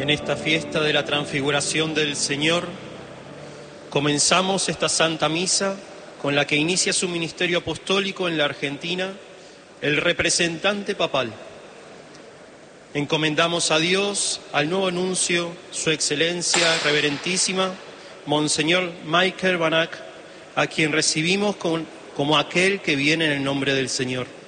En esta fiesta de la transfiguración del Señor, comenzamos esta Santa Misa con la que inicia su ministerio apostólico en la Argentina el representante papal. Encomendamos a Dios, al nuevo nuncio, su excelencia reverentísima, Monseñor Michael Banac, a quien recibimos como aquel que viene en el nombre del Señor.